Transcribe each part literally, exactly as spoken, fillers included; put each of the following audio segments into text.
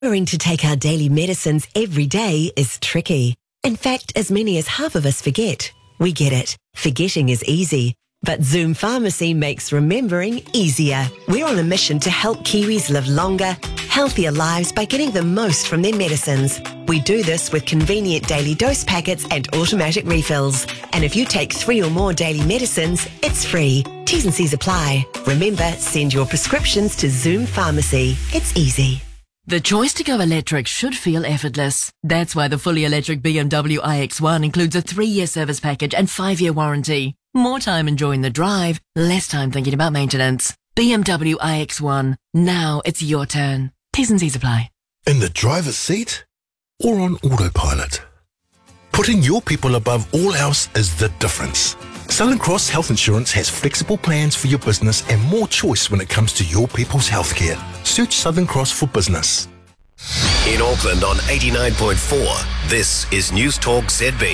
Remembering to take our daily medicines every day is tricky. In fact, as many as half of us forget. We get it. Forgetting is easy. But Zoom Pharmacy makes remembering easier. We're on a mission to help Kiwis live longer, healthier lives by getting the most from their medicines. We do this with convenient daily dose packets and automatic refills. And if you take three or more daily medicines, it's free. T's and C's apply. Remember, send your prescriptions to Zoom Pharmacy. It's easy. The choice to go electric should feel effortless. That's why the fully electric B M W i X one includes a three-year service package and five-year warranty. More time enjoying the drive, less time thinking about maintenance. B M W i X one. Now it's your turn. T's and C's apply. In the driver's seat or on autopilot? Putting your people above all else is the difference. Southern Cross Health Insurance has flexible plans for your business and more choice when it comes to your people's healthcare. Search Southern Cross for business. In Auckland on eighty-nine point four, this is News Talk Z B.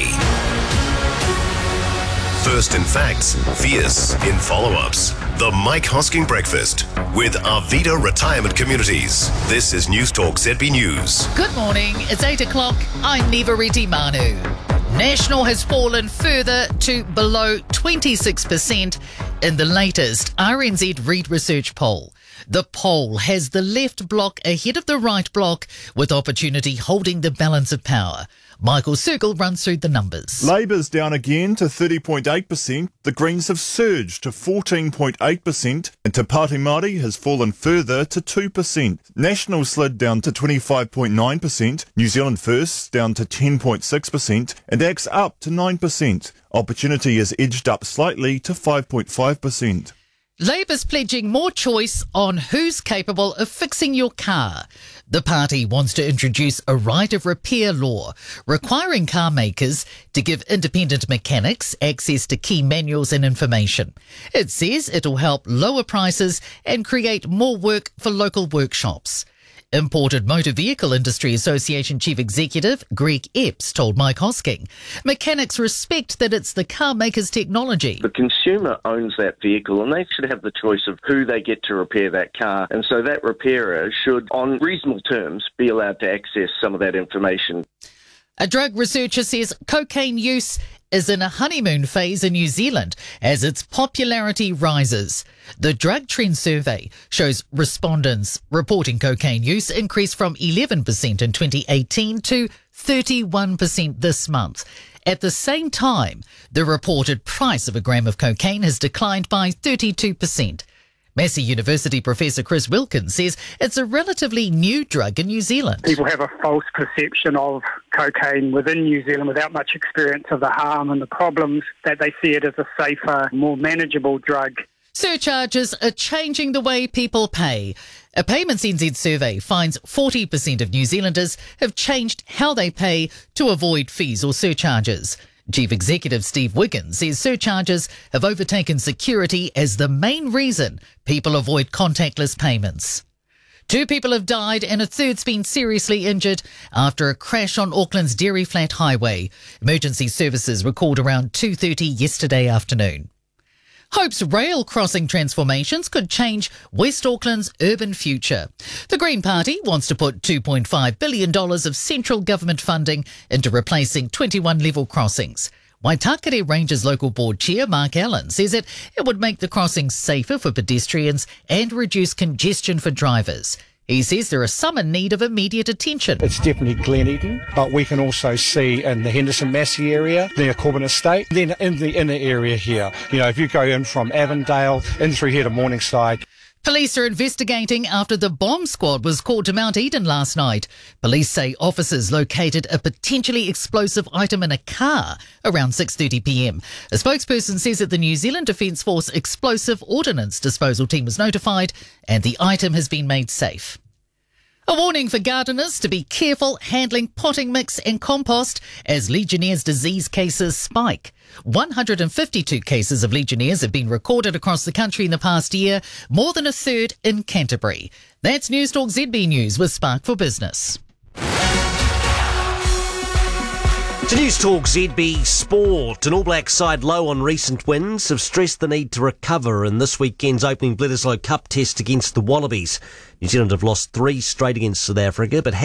First in facts, fierce in follow-ups. The Mike Hosking Breakfast with Arvida Retirement Communities. This is News Talk Z B News. Good morning, it's eight o'clock. I'm Nivariti Manu. National has fallen further to below twenty-six percent in the latest R N Z Reid Research poll. The poll has the left bloc ahead of the right bloc, with Opportunity holding the balance of power. Michael Circle runs through the numbers. Labour's down again to thirty point eight percent. The Greens have surged to fourteen point eight percent. And Te Pāti Māori has fallen further to two percent. National slid down to twenty-five point nine percent. New Zealand First down to ten point six percent. And A C T's up to nine percent. Opportunity has edged up slightly to five point five percent. Labour's pledging more choice on who's capable of fixing your car. The party wants to introduce a right of repair law, requiring car makers to give independent mechanics access to key manuals and information. It says it'll help lower prices and create more work for local workshops. Imported Motor Vehicle Industry Association Chief Executive Greg Epps told Mike Hosking, mechanics respect that it's the car maker's technology. The consumer owns that vehicle and they should have the choice of who they get to repair that car, and so that repairer should, on reasonable terms, be allowed to access some of that information. A drug researcher says cocaine use is in a honeymoon phase in New Zealand as its popularity rises. The Drug Trend Survey shows respondents reporting cocaine use increased from eleven percent in twenty eighteen to thirty-one percent this month. At the same time, the reported price of a gram of cocaine has declined by thirty-two percent. Massey University Professor Chris Wilkins says it's a relatively new drug in New Zealand. People have a false perception of cocaine within New Zealand without much experience of the harm and the problems, that they see it as a safer, more manageable drug. Surcharges are changing the way people pay. A Payments N Z survey finds forty percent of New Zealanders have changed how they pay to avoid fees or surcharges. Chief Executive Steve Wiggins says surcharges have overtaken security as the main reason people avoid contactless payments. Two people have died and a third's been seriously injured after a crash on Auckland's Dairy Flat Highway. Emergency services were called around two thirty yesterday afternoon. Hope's rail crossing transformations could change West Auckland's urban future. The Green Party wants to put two point five billion dollars of central government funding into replacing twenty-one level crossings. Waitakere Rangers local board chair Mark Allen says it, it would make the crossings safer for pedestrians and reduce congestion for drivers. He says there are some in need of immediate attention. It's definitely Glen but we can also see in the Henderson Massey area, near Corbin Estate, then in the inner area here. You know, if you go in from Avondale, in through here to Morningside. Police are investigating after the bomb squad was called to Mount Eden last night. Police say officers located a potentially explosive item in a car around six thirty p m. A spokesperson says that the New Zealand Defence Force Explosive Ordnance Disposal Team was notified and the item has been made safe. A warning for gardeners to be careful handling potting mix and compost as Legionnaire's disease cases spike. one hundred fifty-two cases of Legionnaires have been recorded across the country in the past year, more than a third in Canterbury. That's News Talk Z B News with Spark for Business. To News Talk Z B Sport. An All Black side low on recent wins have stressed the need to recover in this weekend's opening Bledisloe Cup test against the Wallabies. New Zealand have lost three straight against South Africa, but